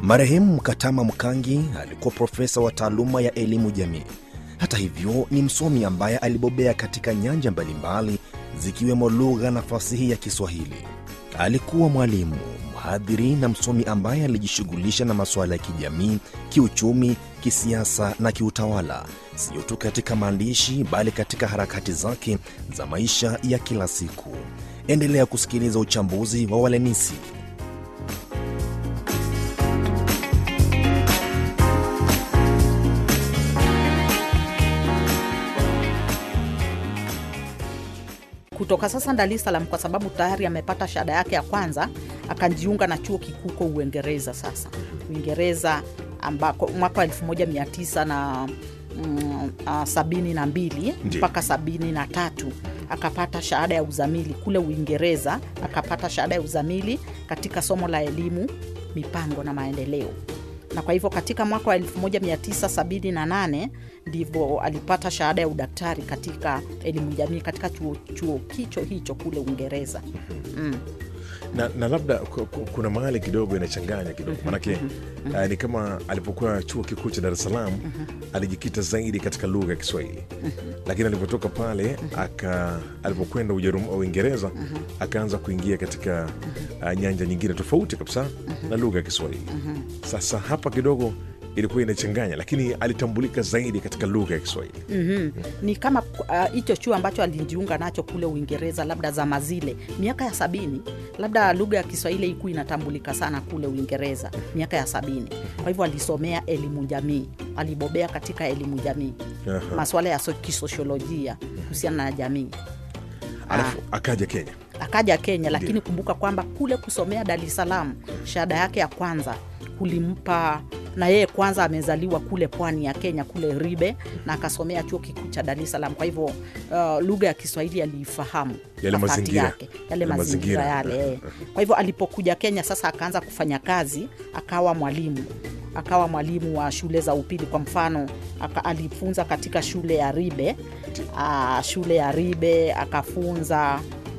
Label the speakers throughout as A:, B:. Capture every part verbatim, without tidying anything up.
A: Marehemu Mkatama Mkangi alikuwa profesa wa taaluma ya elimu jamii. Hata hivyo, ni msomi ambaye alibobea katika nyanja mbalimbali zikiwemo lugha na fasihi ya Kiswahili. Alikuwa mwalimu, mhadhiri na msomi ambaye alijishughulisha na masuala ya kijamii, kiuchumi, kisiasa na kiutawala, sio tu katika maandishi bali katika harakati zake za maisha ya kila siku. Endelea kusikiliza uchambuzi wa Walenisi.
B: Kutoka sasa Dar es Salaam, kwa sababu tayari amepata shahada yake ya kwanza, akajiunga na chuo kikuu kwa Uingereza. Sasa Uingereza ambako mwaka elfu moja mia tisa na mm, uh, sabini na mbili mpaka sabini na tatu akapata shahada ya uzamili kule Uingereza. Akapata shahada ya uzamili katika somo la elimu, mipango na maendeleo. Na kwa hivyo katika mwaka wa elfu moja mia tisa sabini na nane ndivyo alipata shahada ya udaktari katika elimu jamii katika chuo, chuo kicho hicho kule Uingereza. Mm.
C: Na, na labda kuna mahali kidogo inachanganya kidogo. Manake mm-hmm. uh, ni kama alipokuwa chuo kikuu cha Dar es Salaam mm-hmm. alijikita zaidi katika lugha ya Kiswahili. Mm-hmm. Lakini alipotoka pale mm-hmm. aka alipokwenda Ujerumani, Uingereza mm-hmm. akaanza kuingia katika uh, nyanja nyingine tofauti kabisa mm-hmm. na lugha ya Kiswahili. Mm-hmm. Sasa hapa kidogo ilikuwa inachanganya, lakini alitambulika zaidi katika lugha ya Kiswahili.
B: Mm-hmm. Mm. Ni kama hicho uh, chuo ambacho alijiunga nacho kule Uingereza, labda zama zile miaka ya sabini, labda lugha ya Kiswahili ilikuwa inatambulika sana kule Uingereza miaka ya sabini. Kwa hivyo alisomea elimu jamii, alibobea katika elimu jamii. Uh-huh. Masuala ya kisosiolojia kuhusiana na jamii.
C: Alafu akaja Kenya.
B: Akaja Kenya, lakini kumbuka kwamba kule kusomea Dar es Salaam shahada yake ya kwanza kulimpa, na yeye kwanza amezaliwa kule pwani ya Kenya kule Ribe, na akasomea chuo kikuu cha Dar es Salaam. Kwa hivyo uh, lugha ya Kiswahili aliifahamu
C: yale mazingira
B: yake, yale mazingira yale. Kwa hivyo alipokuja Kenya sasa akaanza kufanya kazi, akawa mwalimu. Akawa mwalimu wa shule za upili. Kwa mfano aka, alifunza katika shule ya Ribe. Uh, shule ya Ribe akafunza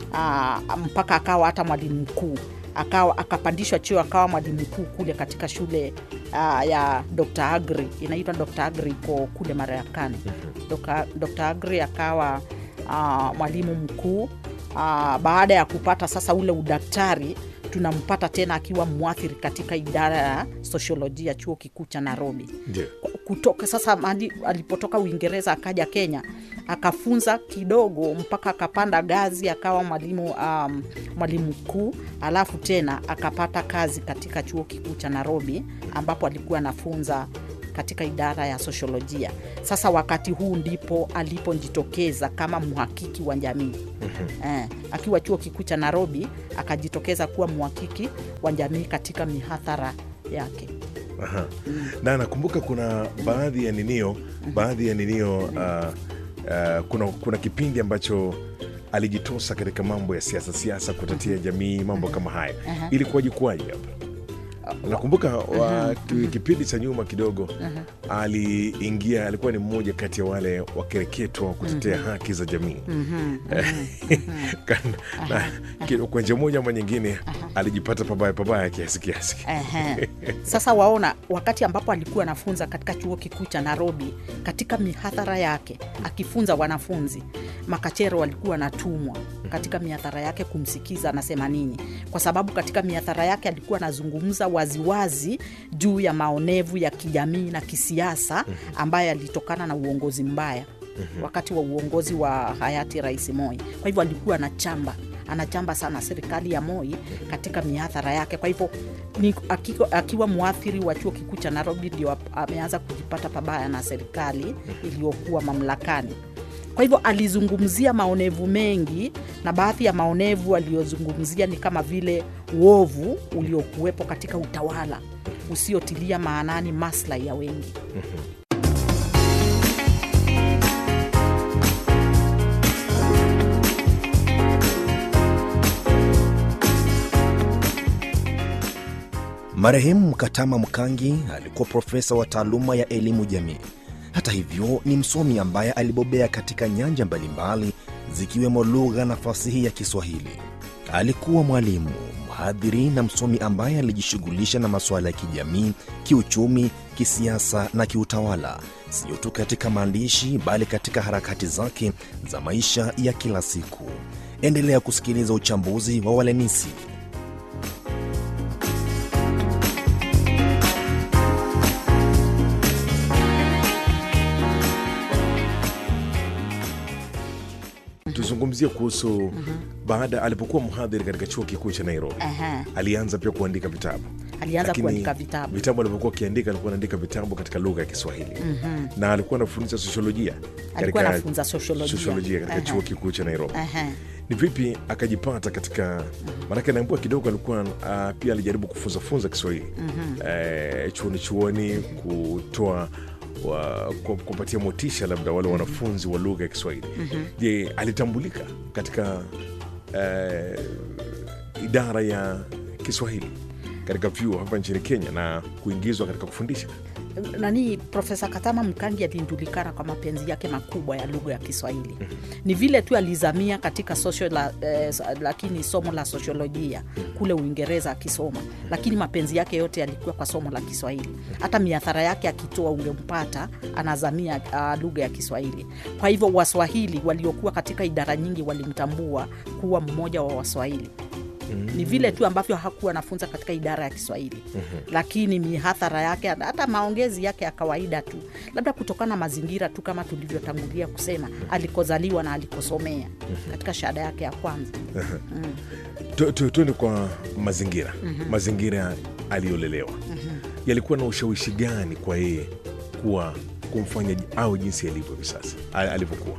B: uh, mpaka akawa hata mwalimu mkuu. Akawa akapandishwa cheo akawa mwalimu mkuu kule katika shule uh, ya Doctor Agri, inaitwa Doctor Agri kwa kule Marekani. Doctor Doctor Agri akawa uh, mwalimu mkuu. Uh, baada ya kupata sasa ule udaktari, tunampata tena akiwa mwathiri katika idara ya sosiolojia chuo kikuu cha Nairobi.
C: Yeah.
B: Kutoka sasa mali, alipotoka Uingereza akaja Kenya, akafunza kidogo mpaka akapanda gazi akawa mwalimu um, mwalimu mkuu. Alafu tena akapata kazi katika chuo kikuu cha Nairobi ambapo alikuwa anafunza katika idara ya sosiolojia. Sasa wakati huu ndipo alipojitokeza kama mhakiki wa jamii. Mm-hmm. Eh, akiwa chuo kikuu cha Nairobi akajitokeza kuwa mhakiki wa jamii katika mihadhara yake.
C: Aha. Mm. Na nakumbuka kuna baadhi ya ninio, mm-hmm. baadhi ya ninio uh, uh, kuna kuna kipindi ambacho alijitosa katika mambo ya siasa siasa kutetea mm-hmm. jamii, mambo kama haya. Uh-huh. Ilikuwaje kwaje hapa? Nakumbuka wa kipindi cha nyuma kidogo uh-huh. aliingia, alikuwa ni mmoja kati ya wale wakereketwa wa kutetea uh-huh. haki za jamii. Uh-huh. uh-huh. Kwa njia moja ama nyingine uh-huh. alijipata pabaya pabaya kiasi kiasi.
B: Uh-huh. Sasa waona, wakati ambapo alikuwa anafunza katika chuo kikuu cha Nairobi, katika mihadhara yake akifunza wanafunzi, makachero walikuwa wanatumwa katika mihadhara yake kumsikiza anasema nini, kwa sababu katika mihadhara yake alikuwa anazungumza waziwazi juu ya maonevu ya kijamii na kisiasa ambaye alitokana na uongozi mbaya wakati wa uongozi wa hayati Rais Moi. Kwa hivyo alikuwa anachamba anachamba sana serikali ya Moi katika mihadhara yake. Kwa hivyo ni akiwa, akiwa muathiri wa chuo kikuu cha Nairobi ndio ameanza kujipata pabaya na serikali iliyokuwa mamlakani. Kwa hivyo alizungumzia maonevu mengi, na baadhi ya maonevu aliyozungumzia ni kama vile uovu uliokuwepo katika utawala usiotilia maanani maslahi ya wengi.
A: Marehemu Mkatama Mkangi alikuwa profesa wa taaluma ya elimu jamii. Hata hivyo, ni msomi ambaye alibobea katika nyanja mbalimbali zikiwemo lugha na fasihi ya Kiswahili. Alikuwa mwalimu, mhadhiri na msomi ambaye alijishughulisha na masuala ya kijamii, kiuchumi, kisiasa na kiutawala, sio tu katika maandishi bali katika harakati zake za maisha ya kila siku. Endelea kusikiliza uchambuzi wa Walenisi.
C: Tuzungumzie kuhusu uh-huh. baada alipokuwa mhadhiri katika chuo kikuu cha Nairobi.
B: Aha.
C: Alianza pia kuandika vitabu.
B: Alianza
C: Lakini
B: kuandika vitabu.
C: Vitabu alipokuwa akiandika alikuwa anaandika vitabu katika lugha ya Kiswahili.
B: Mhm.
C: Na alikuwa anafundisha sosiolojia.
B: Alikuwa anafunza sosiolojia.
C: Sosiolojia katika
B: Aha.
C: chuo kikuu cha Nairobi.
B: Aha.
C: Ni vipi akajipata katika maana naambua kidogo alikuwa uh, pia alijaribu kufunza funza Kiswahili. Mhm. Eh, chuoni chuoni kutoa wa kupatia motisha labda wale wanafunzi wa lugha ya Kiswahili. Mm-hmm. Je, alitambulika katika uh, idara ya Kiswahili katika vyuo hapa nchini Kenya na kuingizwa katika kufundisha?
B: Nani Profesa Katama Mkangi alijulikana kwa mapenzi yake makubwa ya lugha ya Kiswahili. Mm-hmm. Ni vile tu alizamia katika social la, eh, lakini somo la sosiolojia kule Uingereza akisoma. Lakini mapenzi yake yote yalikuwa kwa somo la Kiswahili. Hata miathara yake akitoa ungempata anazamia uh, lugha ya Kiswahili. Kwa hivyo Waswahili waliokuwa katika idara nyingi walimtambua kuwa mmoja wa Waswahili. Mm-hmm. Ni vile tu ambavyo hakuwa anafunza katika idara ya Kiswahili. Mm-hmm. Lakini mihadhara yake hata maongezi yake ya kawaida tu, labda kutokana na mazingira tu kama tulivyotangulia kusema, mm-hmm. alikozaliwa na alikosomea. Mm-hmm. Katika shahada yake ya kwanza.
C: Mm-hmm. mm. Tuende kwa mazingira. Mm-hmm. Mazingira aliyolelewa. Mm-hmm. Yalikuwa na ushawishi gani kwa yeye kuwa kumfanya au jinsi alivyo hivi sasa alivyokuwa?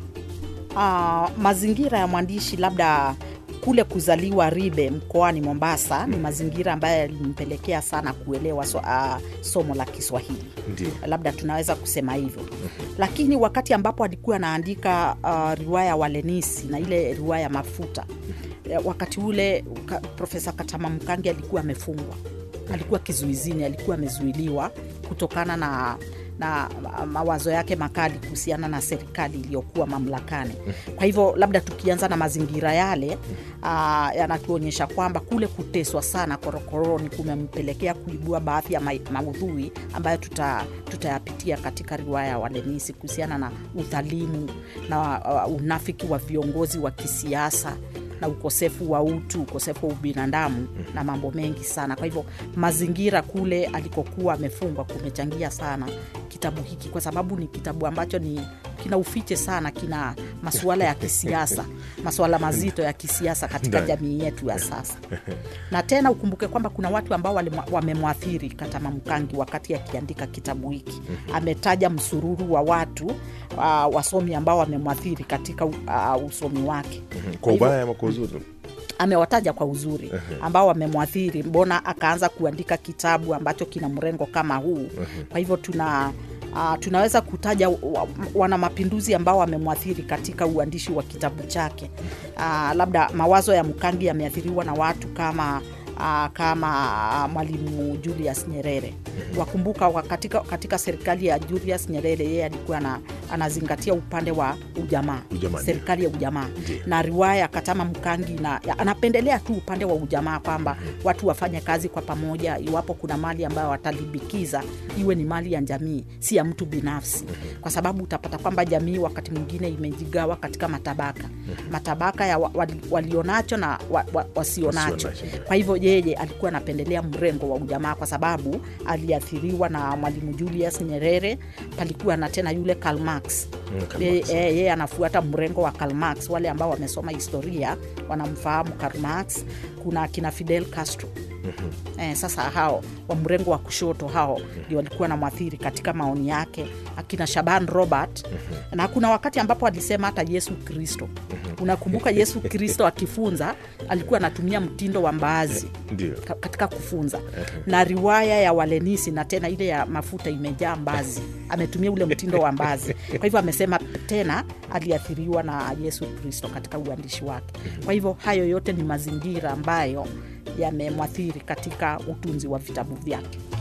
B: Uh, mazingira ya mwandishi labda kule kuzaliwa Ribe mkoani Mombasa, mm. ni mazingira ambayo yalimpelekea sana kuelewa so, uh, somo la Kiswahili. Ndiyo. Labda tunaweza kusema hivyo. Mm-hmm. Lakini wakati ambapo alikuwa anaandika uh, riwaya Walenisi na ile riwaya Mafuta, mm-hmm. wakati ule ka, Profesa Katama Mkangi alikuwa amefungwa. Mm-hmm. Alikuwa kizuizini, alikuwa amezuiliwa kutokana na na mawazo yake makali kuhusiana na serikali iliyokuwa mamlakani. Kwa hivyo labda tukianza na mazingira yale, uh, yanatuonyesha kwamba kule kuteswa sana korokoroni kumempelekea kuibua baadhi ya ma- maudhui ambayo tuta, tutayapitia katika riwaya ya Walenisi kuhusiana na udhalimu na uh, unafiki wa viongozi wa kisiasa na ukosefu wa utu, ukosefu wa ubinadamu, mm-hmm. na mambo mengi sana. Kwa hivyo mazingira kule alikokuwa amefungwa kumechangia sana kitabu hiki, kwa sababu ni kitabu ambacho ni kina ufiche sana, kina masuala ya kisiasa, masuala mazito ya kisiasa katika jamii yetu ya sasa. Na tena ukumbuke kwamba kuna watu ambao wamemwathiri Katama Mkangi wakati akiandika kitabu hiki. Ametaja msururu wa watu uh, wasomi ambao wamemwathiri katika uh, usomi wake.
C: Kwa ubaya ama kwa uzuri?
B: Amewataja kwa uzuri ambao wamemwathiri, mbona akaanza kuandika kitabu ambacho kina mrengo kama huu. Kwa hivyo tuna Uh, tunaweza kutaja wana mapinduzi ambao wamemwathiri katika uandishi wa kitabu chake. Uh, labda mawazo ya Mkangi yameathiriwa na watu kama uh, kama uh, Mwalimu Julius Nyerere. Mm-hmm. Wakumbuka katika, katika serikali ya Julius Nyerere yeye alikuwa na, anazingatia upande wa ujamaa, ujamaa serikali ya ujamaa. Ndiyo. Na riwaya Katama Mkangi na ya, anapendelea tu upande wa ujamaa kwamba mm-hmm. watu wafanye kazi kwa pamoja, iwapo kuna mali ambayo watalibikiza iwe ni mali ya jamii, si ya mtu binafsi. Mm-hmm. Kwa sababu utapata kwamba jamii wakati mwingine imejigawa katika matabaka. Mm-hmm. Matabaka ya wali, walionacho na wa, wa, wasionacho. Kwa hivyo yeye alikuwa anapendelea mrengo wa ujamaa kwa sababu aliathiriwa na Mwalimu Julius Nyerere. Palikuwa na tena yule Karl Marx. Mm, yeye e, anafuata mrengo wa Karl Marx. Wale ambao wamesoma historia wanamfahamu Karl Marx. Kuna kina Fidel Castro. Mm-hmm. Eh, sasa hao wa mrengo wa kushoto hao ndio mm-hmm. walikuwa na mwathiri katika maoni yake, akina Shaban Robert. Mm-hmm. Na kuna wakati ambapo alisema hata Yesu Kristo. Mm-hmm. Unakumbuka Yesu Kristo akifunza alikuwa anatumia mtindo wa mbaazi katika kufunza. Mm-hmm. Na riwaya ya Walenisi na tena ile ya Mafuta imejaa mbaazi. Ametumia ule mtindo wa mbaazi. Kwa hivyo amesema tena aliathiriwa na Yesu Kristo katika uandishi wake. Kwa hivyo hayo yote ni mazingira ambayo yamemwathiri katika utunzi wa vitabu vyake.